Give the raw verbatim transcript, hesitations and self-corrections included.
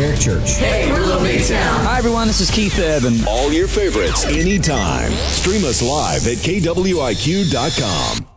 Barbaric Church. Hey, we're Little Big Town. Hi, everyone. This is Keith Evan. All your favorites anytime. Stream us live at K W I Q dot com.